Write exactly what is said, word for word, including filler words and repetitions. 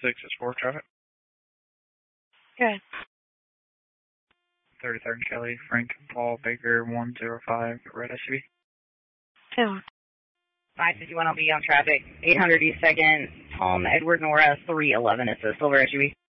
six is four traffic. Okay. thirty-third and Kelly, Frank Paul Baker, one zero five, red S U V. Two. five fifty-one, I'll be on traffic. eight hundred East second, Tom Edward Nora, three eleven, it's a silver S U V.